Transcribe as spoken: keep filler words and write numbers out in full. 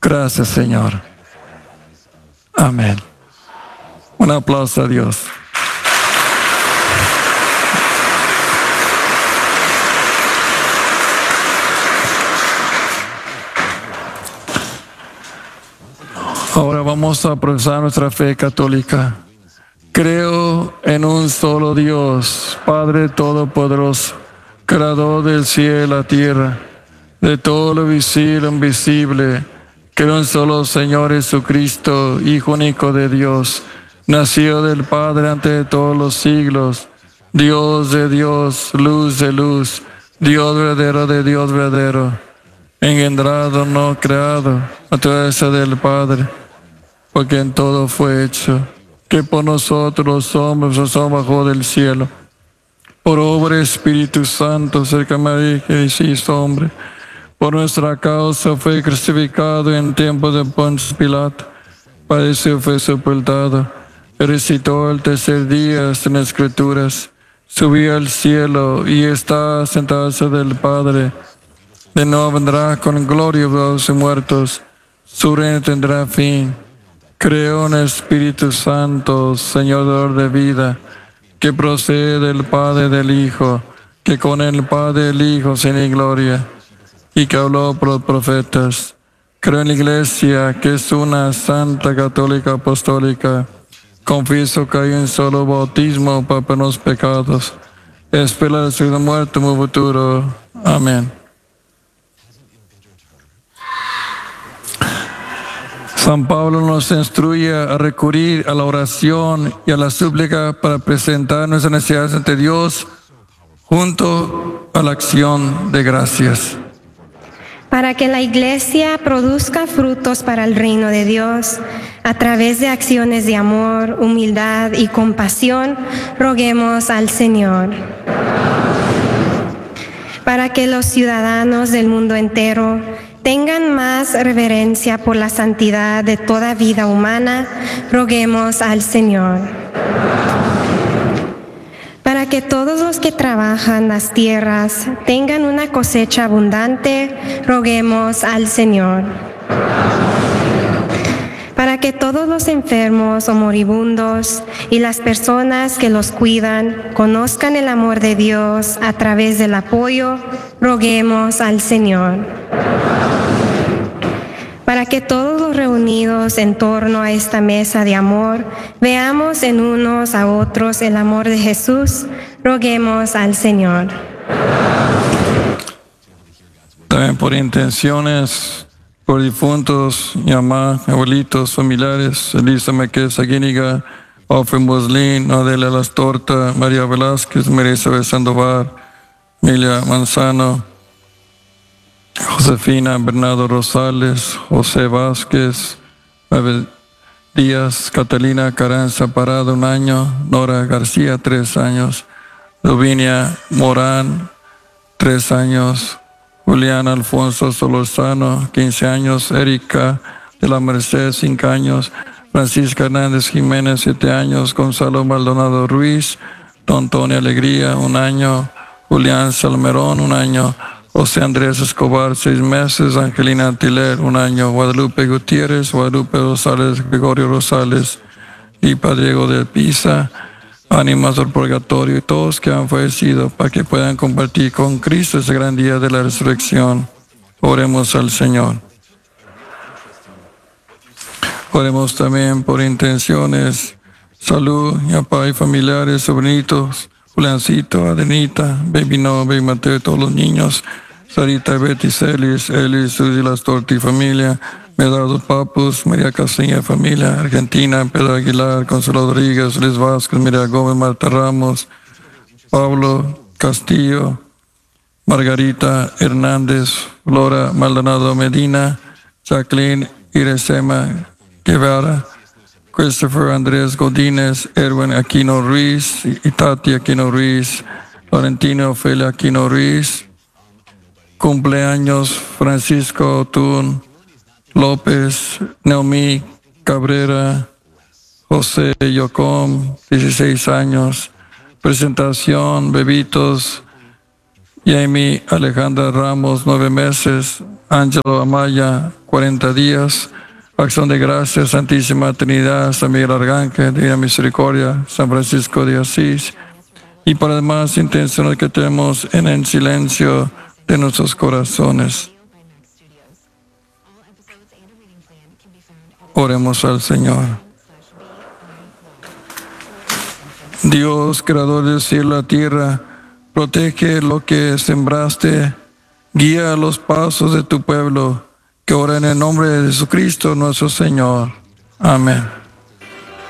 Gracias, Señor. Amén. Un aplauso a Dios. Ahora vamos a profesar nuestra fe católica. Creo en un solo Dios, Padre Todopoderoso, Creador del cielo y la tierra, de todo lo visible e invisible. Creo en un solo Señor Jesucristo, Hijo único de Dios, nacido del Padre antes de todos los siglos, Dios de Dios, luz de luz, Dios verdadero de Dios verdadero, engendrado, no creado, a través del Padre, porque en todo fue hecho, que por nosotros los hombres nos somos bajo del cielo, por obra del Espíritu Santo, cerca de María que se hizo hombre, por nuestra causa fue crucificado en tiempo de Poncio Pilato, padeció, fue sepultado, resucitó el tercer día en las Escrituras, subió al cielo y está sentado del Padre, de nuevo vendrá con gloria a los muertos, su reino tendrá fin. Creo en el Espíritu Santo, Señor de vida, que procede del Padre y del Hijo, que con el Padre y el Hijo tiene gloria, y que habló por los profetas. Creo en la Iglesia, que es una santa, católica, apostólica. Confieso que hay un solo bautismo para perdonar los pecados. Espero la segunda muerte muy futuro. Amén. San Pablo nos instruye a recurrir a la oración y a la súplica para presentar nuestras necesidades ante Dios junto a la acción de gracias. Para que la Iglesia produzca frutos para el reino de Dios, a través de acciones de amor, humildad y compasión, roguemos al Señor. Para que los ciudadanos del mundo entero tengan más reverencia por la santidad de toda vida humana, roguemos al Señor. Para que todos los que trabajan las tierras tengan una cosecha abundante, roguemos al Señor. Para que todos los enfermos o moribundos y las personas que los cuidan conozcan el amor de Dios a través del apoyo, roguemos al Señor. Para que todos los reunidos en torno a esta mesa de amor veamos en unos a otros el amor de Jesús, roguemos al Señor. También por intenciones, por difuntos, mi mamá, abuelitos, familiares, Elisa Mequez Aguíniga, Ofre Moslín, Adela Las Torta, María Velázquez, María Isabel Sandoval, Emilia Manzano, Josefina Bernardo Rosales, José Vázquez, Abel Díaz, Catalina Caranza Parada, un año, Nora García, tres años, Luvinia Morán, tres años, Julián Alfonso Solorzano, quince años, Erika de la Merced, cinco años, Francisca Hernández Jiménez, siete años, Gonzalo Maldonado Ruiz, Don Antonio Alegría, un año, Julián Salmerón, un año, José Andrés Escobar, seis meses, Angelina Antiler, un año, Guadalupe Gutiérrez, Guadalupe Rosales, Gregorio Rosales, Lipa Diego de Pisa, ánimas del purgatorio y todos que han fallecido, para que puedan compartir con Cristo ese gran día de la resurrección. Oremos al Señor. Oremos también por intenciones, salud, y papá y familiares, sobrinitos, Juliancito, Adenita, Baby No, Baby Mateo, todos los niños, Sarita, Betty, Celis, Eli, Susi, Las Torti, familia, Medardo Papus, María Castaña, familia, Argentina, Pedro Aguilar, Consuelo Rodríguez, Luis Vázquez, María Gómez, Marta Ramos, Pablo Castillo, Margarita Hernández, Flora Maldonado Medina, Jacqueline Iresema Guevara, Christopher Andrés Godínez, Erwin Aquino Ruiz, Itati Aquino Ruiz, Florentino Ofelia Aquino Ruiz, cumpleaños Francisco Otún López, Neomí Cabrera, José Yocom, dieciséis años, presentación, bebitos, Jamie Alejandra Ramos, nueve meses, Ángelo Amaya, cuarenta días. Acción de gracias, Santísima Trinidad, San Miguel Arcángel, Divina Misericordia, San Francisco de Asís, y para demás intenciones que tenemos en el silencio de nuestros corazones. Oremos al Señor. Dios, creador del cielo y la tierra, protege lo que sembraste, guía los pasos de tu pueblo, que ora en el nombre de Jesucristo nuestro Señor. Amén.